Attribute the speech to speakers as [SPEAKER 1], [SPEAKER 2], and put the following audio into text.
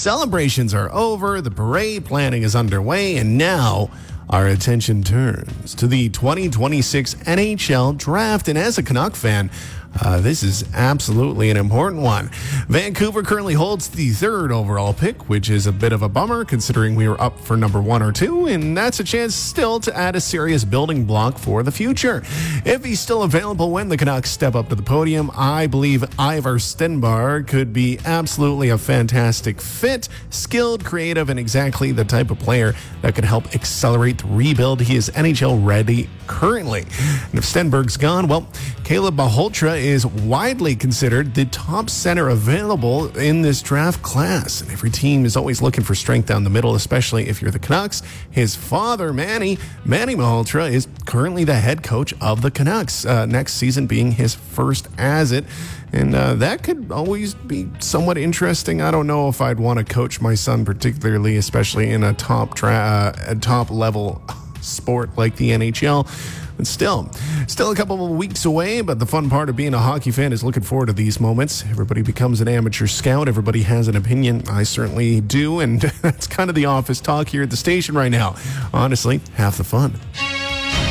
[SPEAKER 1] Celebrations are over, the parade planning is underway, and now our attention turns to the 2026 NHL Draft. And as a Canuck fan, this is absolutely an important one. Vancouver currently holds the third overall pick, which is a bit of a bummer considering we were up for number 1 or 2, and that's a chance still to add a serious building block for the future. If he's still available when the Canucks step up to the podium, I believe Ivar Stenberg could be absolutely a fantastic fit, skilled, creative, and exactly the type of player that could help accelerate the rebuild. He is NHL ready currently. And if Stenberg's gone, well, Caleb Malhotra is widely considered the top center available in this draft class. And every team is always looking for strength down the middle, especially if you're the Canucks. His father, Manny Malhotra, is currently the head coach of the Canucks, next season being his first as it. And that could always be somewhat interesting. I don't know if I'd want to coach my son particularly, especially in a top level sport like the NHL. But still a couple of weeks away, but the fun part of being a hockey fan is looking forward to these moments. Everybody becomes an amateur scout. Everybody has an opinion. I certainly do, and that's kind of the office talk here at the station right now. Honestly, half the fun.